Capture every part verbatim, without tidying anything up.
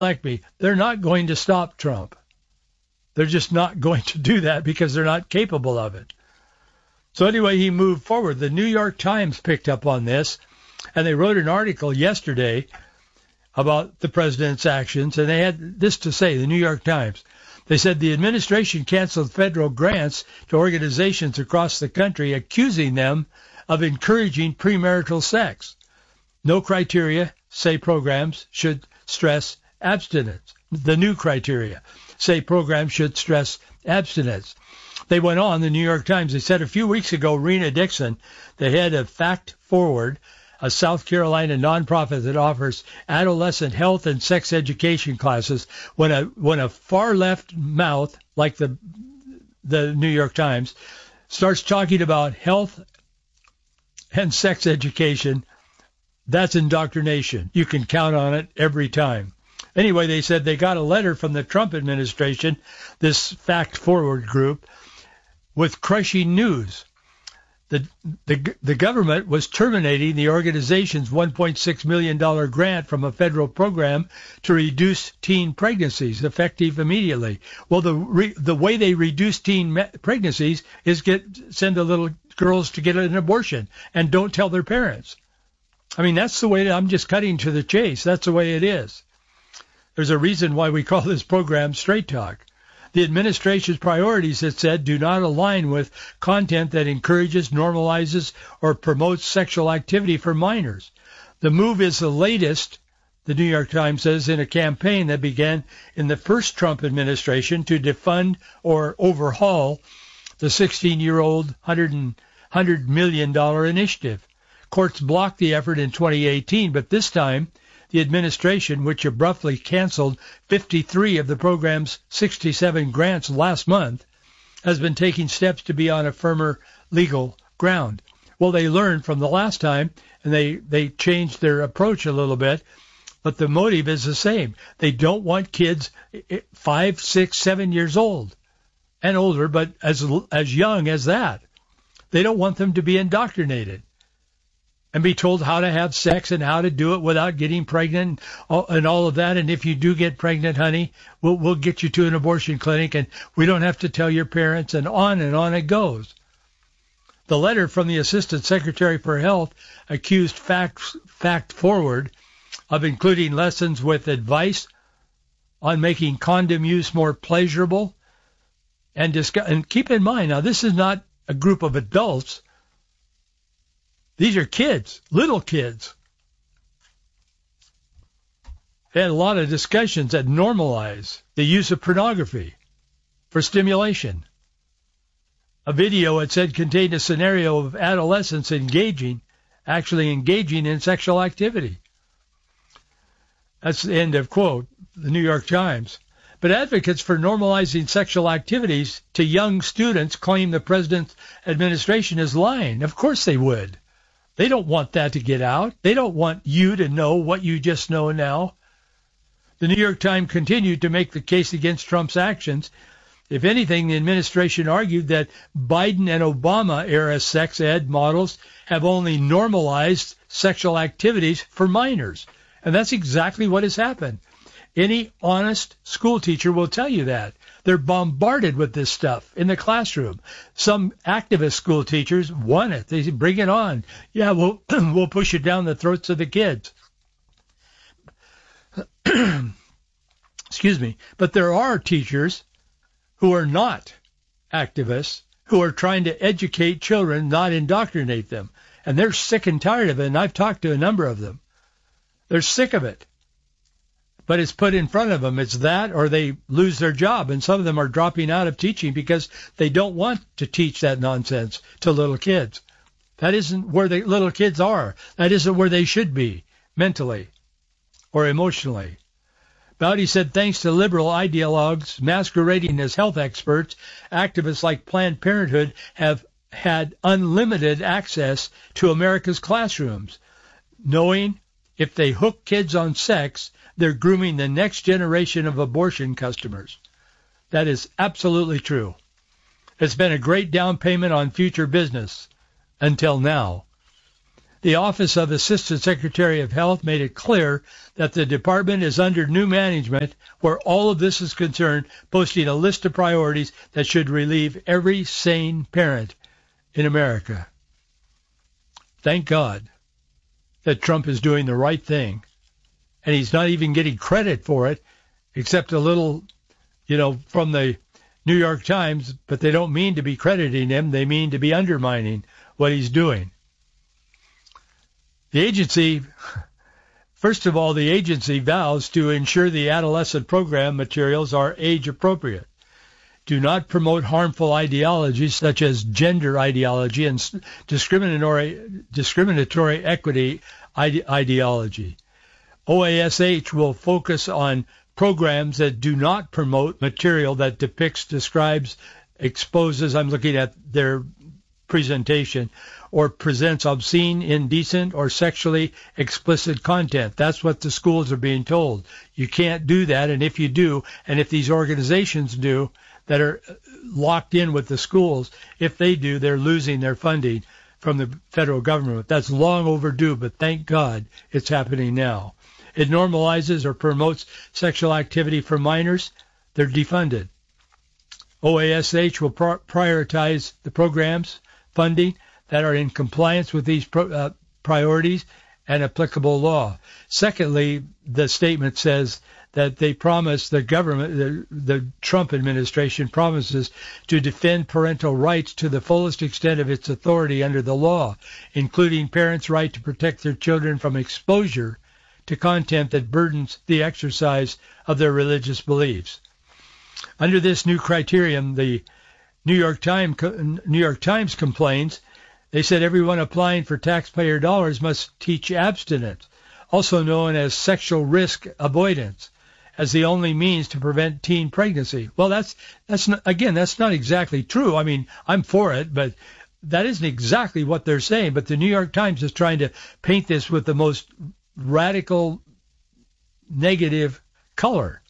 elect me, they're not going to stop Trump. They're just not going to do that because they're not capable of it. So anyway, he moved forward. The New York Times picked up on this, and they wrote an article yesterday about the president's actions, and they had this to say, the New York Times. They said the administration canceled federal grants to organizations across the country, accusing them of encouraging premarital sex. No criteria say programs should stress abstinence. The new criteria say programs should stress abstinence. They went on, the New York Times, they said a few weeks ago, Rena Dixon, the head of Fact Forward, a South Carolina nonprofit that offers adolescent health and sex education classes, when a when a far left mouth like the the New York Times starts talking about health and sex education, that's indoctrination. You can count on it every time. Anyway, they said they got a letter from the Trump administration, this Fact Forward group, with crushing news. The, the the government was terminating the organization's one point six million dollars grant from a federal program to reduce teen pregnancies, effective immediately. Well, the re, the way they reduce teen me- pregnancies is get send the little girls to get an abortion and don't tell their parents. I mean, that's the way, I'm just cutting to the chase. That's the way it is. There's a reason why we call this program Straight Talk. The administration's priorities, it said, do not align with content that encourages, normalizes, or promotes sexual activity for minors. The move is the latest, the New York Times says, in a campaign that began in the first Trump administration to defund or overhaul the sixteen-year-old one hundred million dollars initiative. Courts blocked the effort in twenty eighteen, but this time the administration, which abruptly canceled fifty-three of the program's sixty-seven grants last month, has been taking steps to be on a firmer legal ground. Well, they learned from the last time, and they, they changed their approach a little bit, but the motive is the same. They don't want kids five, six, seven years old and older, but as as young as that. They don't want them to be indoctrinated and be told how to have sex and how to do it without getting pregnant and all of that. And if you do get pregnant, honey, we'll, we'll get you to an abortion clinic and we don't have to tell your parents, and on and on it goes. The letter from the Assistant Secretary for Health accused Fact, Fact Forward of including lessons with advice on making condom use more pleasurable. And, discuss- and keep in mind, now this is not a group of adults. These are kids, little kids. They had a lot of discussions that normalize the use of pornography for stimulation. A video, it said, contained a scenario of adolescents engaging, actually engaging in sexual activity. That's the end of quote, the New York Times. But advocates for normalizing sexual activities to young students claim the president's administration is lying. Of course they would. They don't want that to get out. They don't want you to know what you just know now. The New York Times continued to make the case against Trump's actions. If anything, the administration argued that Biden and Obama-era sex ed models have only normalized sexual activities for minors. And that's exactly what has happened. Any honest school teacher will tell you that. They're bombarded with this stuff in the classroom. Some activist school teachers want it. They say, bring it on. Yeah, we'll, we'll push it down the throats of the kids. Excuse me. But there are teachers who are not activists, who are trying to educate children, not indoctrinate them. And they're sick and tired of it, and I've talked to a number of them. They're sick of it. But it's put in front of them. It's that or they lose their job. And some of them are dropping out of teaching because they don't want to teach that nonsense to little kids. That isn't where the little kids are. That isn't where they should be mentally or emotionally. Bowdy said thanks to liberal ideologues masquerading as health experts, activists like Planned Parenthood have had unlimited access to America's classrooms, knowing if they hook kids on sex, they're grooming the next generation of abortion customers. That is absolutely true. It's been a great down payment on future business until now. The Office of Assistant Secretary of Health made it clear that the department is under new management where all of this is concerned, posting a list of priorities that should relieve every sane parent in America. Thank God that Trump is doing the right thing, and he's not even getting credit for it, except a little, you know, from the New York Times, but they don't mean to be crediting him. They mean to be undermining what he's doing. The agency, first of all, the agency vows to ensure the adolescent program materials are age appropriate, do not promote harmful ideologies such as gender ideology and discriminatory, discriminatory equity ide- ideology. O A S H will focus on programs that do not promote material that depicts, describes, exposes, I'm looking at their presentation, or presents obscene, indecent, or sexually explicit content. That's what the schools are being told. You can't do that, and if you do, and if these organizations do that are locked in with the schools, if they do, they're losing their funding from the federal government. That's long overdue, but thank God it's happening now. It normalizes or promotes sexual activity for minors. They're defunded. O A S H will pro- prioritize the programs funding that are in compliance with these pro- uh, priorities and applicable law. Secondly, the statement says that they promise, the government, the, the Trump administration promises to defend parental rights to the fullest extent of its authority under the law, including parents' right to protect their children from exposure to content that burdens the exercise of their religious beliefs. Under this new criterion, the New York Times, New York Times complains. They said everyone applying for taxpayer dollars must teach abstinence, also known as sexual risk avoidance, as the only means to prevent teen pregnancy. Well, that's that's not, again, that's not exactly true. I mean, I'm for it, but that isn't exactly what they're saying. But the New York Times is trying to paint this with the most radical negative color.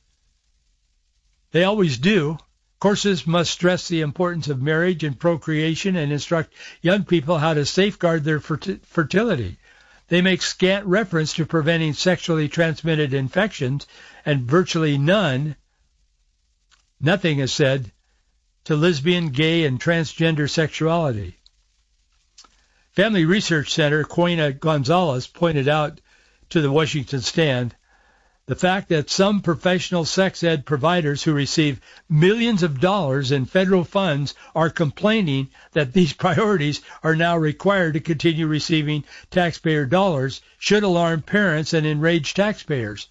They always do. Courses must stress the importance of marriage and procreation and instruct young people how to safeguard their fertility. They make scant reference to preventing sexually transmitted infections, and virtually none, nothing is said to lesbian, gay, and transgender sexuality. Family Research Center, Quina Gonzalez, pointed out to the Washington Stand the fact that some professional sex ed providers who receive millions of dollars in federal funds are complaining that these priorities are now required to continue receiving taxpayer dollars should alarm parents and enrage taxpayers.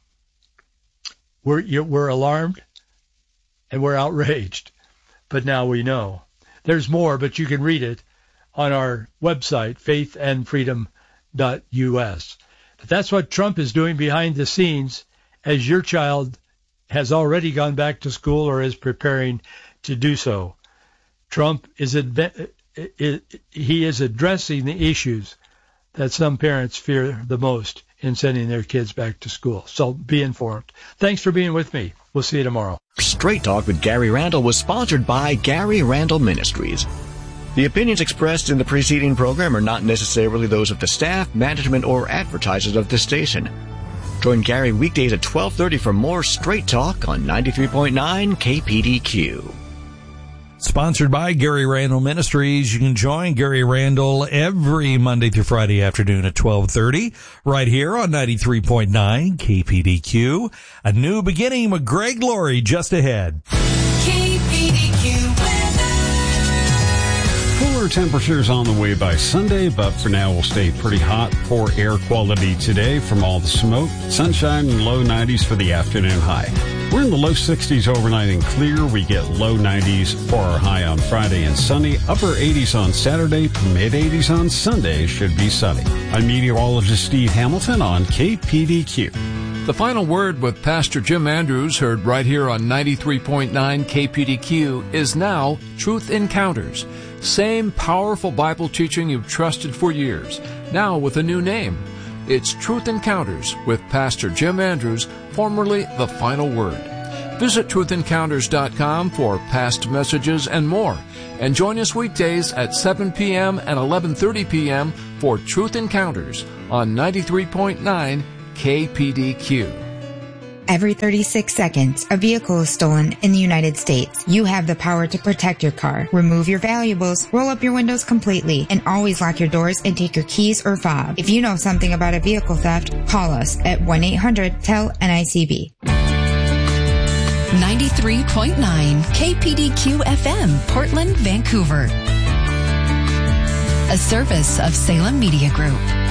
We're, we're alarmed and we're outraged, but now we know. There's more, but you can read it on our website, faith and freedom dot U S. But that's what Trump is doing behind the scenes as your child has already gone back to school or is preparing to do so. Trump is adve- he is addressing the issues that some parents fear the most in sending their kids back to school. So be informed. Thanks for being with me. We'll see you tomorrow. Straight Talk with Gary Randall was sponsored by Gary Randall Ministries. The opinions expressed in the preceding program are not necessarily those of the staff, management, or advertisers of this station. Join Gary weekdays at twelve thirty for more Straight Talk on ninety-three point nine K P D Q. Sponsored by Gary Randall Ministries. You can join Gary Randall every Monday through Friday afternoon at twelve thirty right here on ninety-three point nine K P D Q. A new beginning with Greg Laurie just ahead. K P D Q Cooler temperatures on the way by Sunday, but for now we'll stay pretty hot. Poor air quality today from all the smoke. Sunshine and low nineties for the afternoon high. We're in the low sixties overnight and clear. We get low nineties for our high on Friday and sunny. Upper eighties on Saturday, mid eighties on Sunday. Should be sunny. I'm meteorologist Steve Hamilton on K P D Q. The final word with Pastor Jim Andrews, heard right here on ninety-three point nine K P D Q, is now Truth Encounters. Same powerful Bible teaching you've trusted for years, now with a new name. It's Truth Encounters with Pastor Jim Andrews, formerly The Final Word. Visit truth encounters dot com for past messages and more. And join us weekdays at seven p.m. and eleven thirty p.m. for Truth Encounters on ninety-three point nine K P D Q. Every thirty-six seconds, a vehicle is stolen in the United States. You have the power to protect your car. Remove your valuables, roll up your windows completely, and always lock your doors and take your keys or fob. If you know something about a vehicle theft, call us at one eight hundred T E L N I C B. ninety-three point nine K P D Q F M, Portland, Vancouver. A service of Salem Media Group.